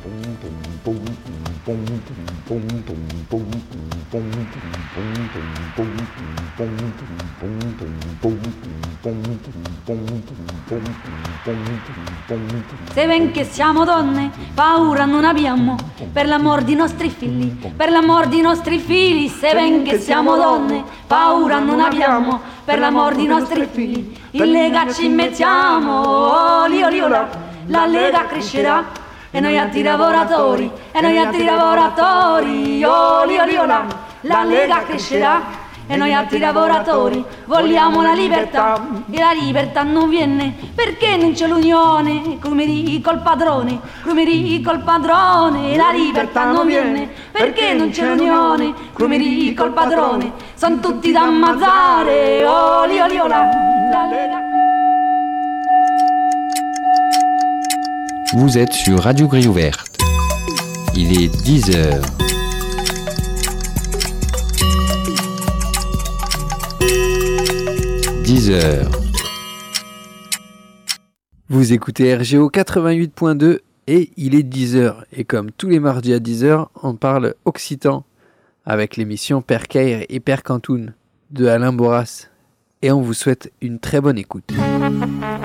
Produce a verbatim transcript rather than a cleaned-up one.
Se ven che siamo donne, paura non abbiamo, per l'amor di nostri figli, per l'amor di nostri figli. Se ven che siamo donne, paura non abbiamo, per l'amor di nostri figli. In Lega ci mettiamo, oli oli ola, la Lega crescerà, e noi altri lavoratori, e noi altri lavoratori, oli oli ola, la Lega crescerà. E noi altri lavoratori vogliamo la libertà, e la libertà non viene perché non c'è l'unione, come dico il padrone, come dico il padrone. E la libertà non viene perché non c'è l'unione, come dico il padrone. Sono tutti da ammazzare, oli oli ola, la Lega. Vous êtes sur Radio Grille Ouverte. Il est dix heures. dix heures. Vous écoutez R G O quatre-vingt-huit point deux et il est dix heures. Et comme tous les mardis à dix heures, on parle occitan avec l'émission Père Caire et Père Cantoun de Alain Boras. Et on vous souhaite une très bonne écoute.